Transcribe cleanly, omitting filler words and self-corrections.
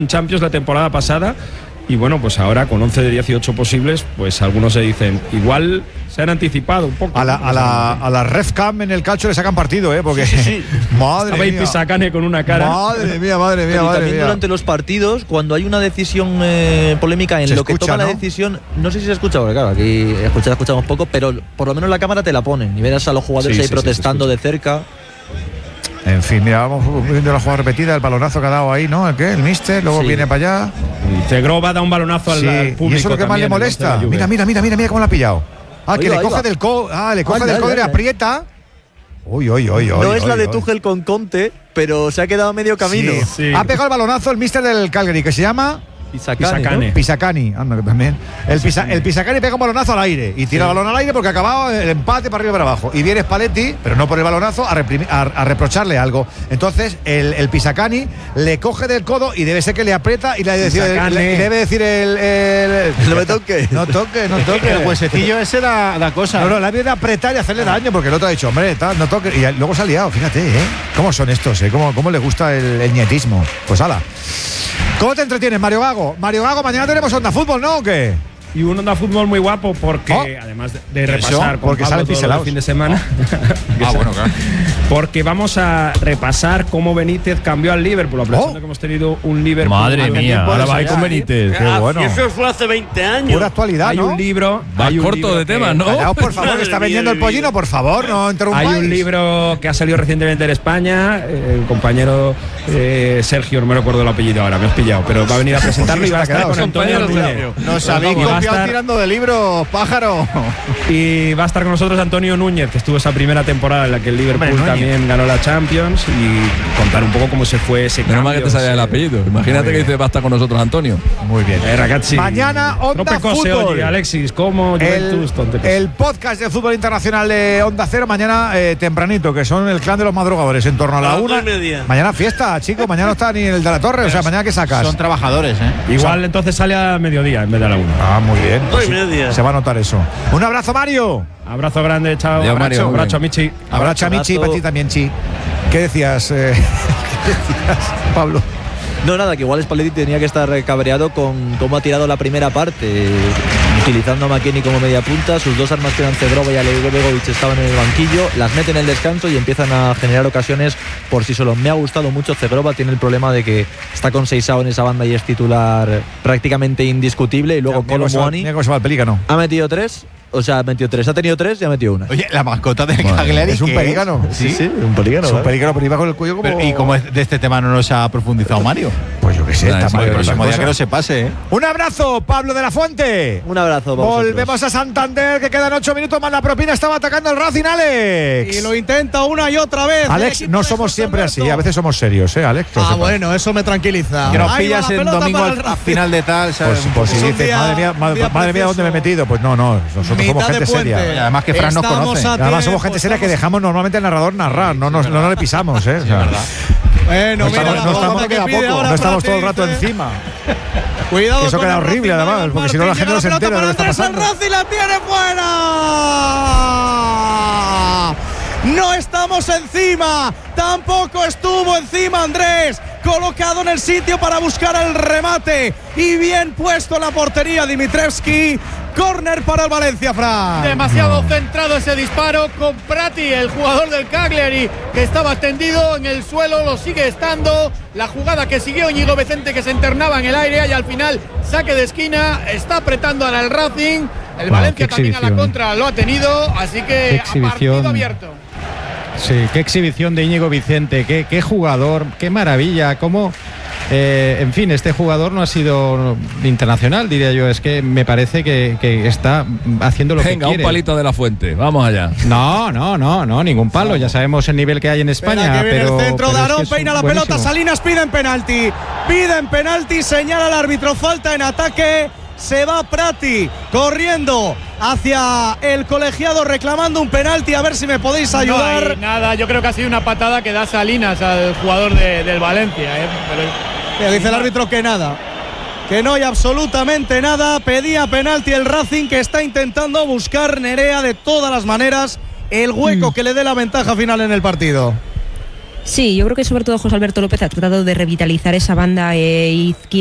Champions la temporada pasada. Y bueno, pues ahora con 11 de 18 posibles, pues algunos se dicen, igual se han anticipado un poco. A la Refcam en el calcio le sacan partido, porque Sí. madre mía. Pisacane con una cara. Madre mía. También durante los partidos, cuando hay una decisión polémica en se lo que escucha, toma ¿no? la decisión, no sé si se escucha, porque claro, aquí escuchamos poco, pero por lo menos la cámara te la ponen y verás a los jugadores ahí protestando de cerca. En fin, mira, vamos viendo la jugada repetida, el balonazo que ha dado ahí, ¿no? El míster, luego viene para allá. Y Cegrova da un balonazo al público. Y eso es lo que más le molesta. Mira cómo lo ha pillado. Que le coge del codo. Le coge del codo y le aprieta. No es la de Tuchel con Conte, pero se ha quedado a medio camino. Sí. Ha pegado el balonazo el míster del Calgary, que se llama Pisacane, anda que también. El Pisacane pega un balonazo al aire y tira el balón al aire porque ha acabado el empate para arriba y para abajo. Y viene Spalletti, pero no por el balonazo, a reprocharle algo. Entonces el Pisacane le coge del codo y debe ser que le aprieta y le debe decir no me toque. No toque. El huesecillo ese da cosa. No, la viene a apretar y hacerle daño porque el otro ha dicho, hombre, no toque. Y luego se ha liado, fíjate, ¿Cómo son estos, ¿Cómo les gusta el nietismo? Pues ala. ¿Cómo te entretienes, Mario Gago? Mario Gago, mañana tenemos Onda Fútbol, ¿no? ¿O qué? Y un Onda Fútbol muy guapo porque, además de repasar con porque Pablo todo el fin de semana, bueno, claro. porque vamos a repasar cómo Benítez cambió al Liverpool, aprovechando que hemos tenido un Liverpool. Madre mía, ahora va a ir con Benítez. Qué bueno. Eso fue hace 20 años. Pura actualidad, Hay un libro. Va corto de temas, ¿no? Callaos, por favor, que está vendiendo el pollino, por favor, no interrumpáis. Hay un libro que ha salido recientemente en España, el compañero Sergio, no me recuerdo el apellido ahora, me has pillado, pero va a venir a presentarlo y va a estar con Antonio Núñez. Nos habéis copiado tirando de libros, pájaro. Y va a estar con nosotros Antonio Núñez, que estuvo esa primera temporada en la que el Liverpool también ganó la Champions, y contar un poco cómo se fue ese cambio. Menos mal que te sabía el apellido. Imagínate que dice va a estar con nosotros Antonio. Muy bien. Ragazzi. Mañana Onda Fútbol. Oye, Alexis, ¿cómo el podcast de fútbol internacional de Onda Cero mañana tempranito, que son el clan de los madrugadores, en torno a la 1:30. Mañana fiesta, chicos, mañana no está ni el de la torre, o sea, mañana que sacas. Son trabajadores, Igual entonces sale a mediodía en vez de a la 1. Muy bien. Media. Se va a notar eso. Un abrazo, Mario. Abrazo grande, chao. Adiós, Mario. Abrazo a Michi. Abrazo a Michi, para ti también, Chi. ¿Qué decías, Pablo? No, nada, que igual Spalletti tenía que estar cabreado con cómo ha tirado la primera parte, utilizando a McKennie como media punta. Sus dos armas, que eran Cegrova y Alegovic, estaban en el banquillo, las meten en el descanso y empiezan a generar ocasiones por sí solos. Me ha gustado mucho Cegrova, tiene el problema de que está con Seisao en esa banda y es titular prácticamente indiscutible. Y luego Kolo Muani Mira cómo se va el pelícano. ha metido 3. O sea, ha metido 3, ha tenido 3 y ha metido 1. Oye, la mascota del Cagliari es un pelícano. Sí, un pelícano. Es un pelícano, pero iba con el cuello como. ¿Y cómo es de este tema no nos ha profundizado Mario? Pues yo qué sé, está mal. El próximo día que no se pase, Un abrazo, Pablo de la Fuente. Un abrazo, Volvemos a Santander, que quedan 8 minutos más la propina. Estaba atacando el Racing, Alex. Y lo intenta una y otra vez. Alex, no somos siempre así, a veces somos serios, Alex. Bueno, eso me tranquiliza. que nos pillas en domingo al final de tal, ¿sabes? Pues si dices, día madre mía, ¿dónde me he metido? Pues no, nosotros somos gente seria. Y además que Fran nos conoce. Además somos gente seria que dejamos normalmente al narrador narrar, no le pisamos, ¿eh? Bueno, no estamos todo el rato encima. Cuidado. Eso queda horrible, además, porque si no la gente no se entera de lo que está pasando. El Racing la tiene fuera. No estamos encima. Tampoco estuvo encima Andrés. Colocado en el sitio para buscar el remate. Y bien puesto en la portería Dimitrievski. Córner para el Valencia, Fran. Demasiado centrado ese disparo con Prati, el jugador del Cagliari, que estaba tendido en el suelo, lo sigue estando. La jugada que siguió Íñigo Vicente, que se internaba en el aire, y al final saque de esquina, está apretando ahora el Racing. El Valencia también a la contra lo ha tenido, así que partido abierto. Sí, qué exhibición de Íñigo Vicente, qué jugador, qué maravilla, cómo... en fin, este jugador no ha sido internacional, diría yo. Es que me parece que está haciendo lo que quiere. Venga, un palito de la Fuente, vamos allá. No, ningún palo. Ya sabemos el nivel que hay en España. Que viene pero el centro, Darón peina la buenísimo. pelota, Salinas piden penalti, señala el árbitro, falta en ataque. Se va Prati corriendo hacia el colegiado reclamando un penalti. A ver si me podéis ayudar. Nada, yo creo que ha sido una patada que da Salinas al jugador del Valencia. Pero dice el árbitro que nada, que no hay absolutamente nada. Pedía penalti el Racing, que está intentando buscar Nerea de todas las maneras el hueco que le dé la ventaja final en el partido. Sí, yo creo que sobre todo José Alberto López ha tratado de revitalizar esa banda izquierda